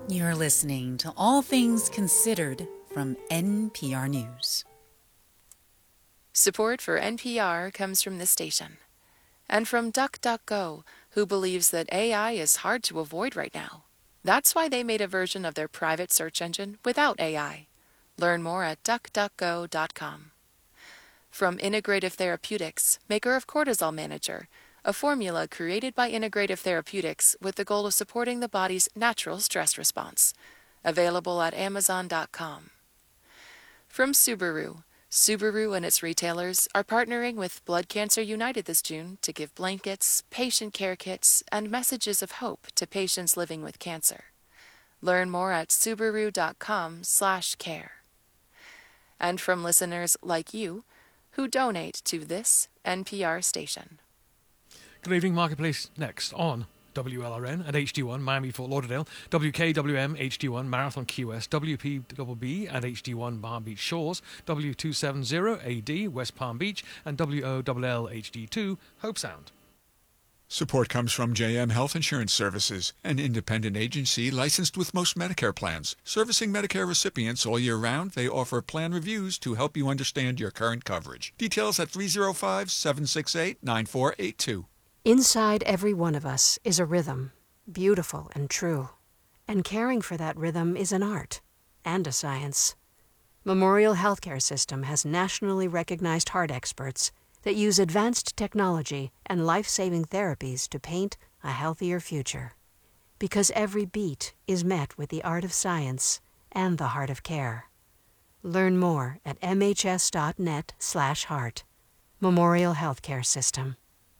You're listening to All Things Considered from NPR News. Support for NPR comes from this station and from DuckDuckGo, who believes that AI is hard to avoid right now. That's why they made a version of their private search engine without AI. Learn more at duckduckgo.com. From Integrative Therapeutics, maker of Cortisol Manager, a formula created by Integrative Therapeutics with the goal of supporting the body's natural stress response. Available at amazon.com. From Subaru, Subaru and its retailers are partnering with Blood Cancer United this June to give blankets, patient care kits, and messages of hope to patients living with cancer. Learn more at subaru.com/care. And from listeners like you who donate to this NPR station. Good evening, Marketplace next on WLRN at HD1 Miami Fort Lauderdale, WKWM HD1 Marathon Key West, WPBB at HD1 Palm Beach Shores, W270 AD West Palm Beach, and WOLL HD2 Hope Sound. Support comes from JM Health Insurance Services, an independent agency licensed with most Medicare plans. Servicing Medicare recipients all year round, they offer plan reviews to help you understand your current coverage. Details at 305-768-9482. Inside every one of us is a rhythm, beautiful and true. And caring for that rhythm is an art and a science. Memorial Healthcare System has nationally recognized heart experts that use advanced technology and life-saving therapies to paint a healthier future. Because every beat is met with the art of science and the heart of care. Learn more at mhs.net/heart. Memorial Healthcare System.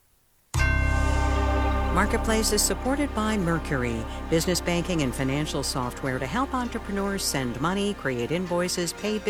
Marketplace is supported by Mercury, business banking and financial software to help entrepreneurs send money, create invoices, pay bills,